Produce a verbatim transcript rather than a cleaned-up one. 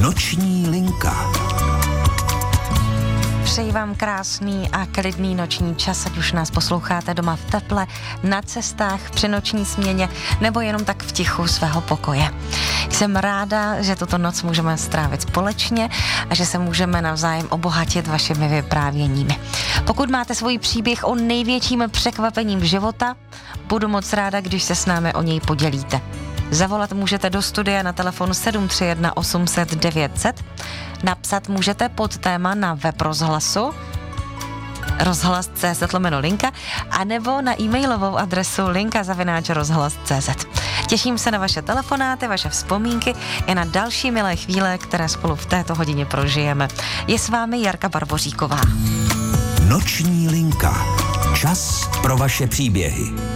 Noční linka. Přeji vám krásný a klidný noční čas, ať už nás posloucháte doma v teple, na cestách, při noční směně, nebo jenom tak v tichu svého pokoje. Jsem ráda, že tuto noc můžeme strávit společně a že se můžeme navzájem obohatit vašimi vyprávěními. Pokud máte svůj příběh o největším překvapením života, budu moc ráda, když se s námi o něj podělíte. Zavolat můžete do studia na telefon sedm tři jedna osm set devět set, napsat můžete pod téma na web rozhlasu rozhlas tečka cé zet lomeno linka, anebo na e-mailovou adresu linka zavináč rozhlas tečka cé zet. Těším se na vaše telefonáty, vaše vzpomínky i na další milé chvíle, které spolu v této hodině prožijeme. Je s vámi Jarka Barboříková. Noční linka. Čas pro vaše příběhy.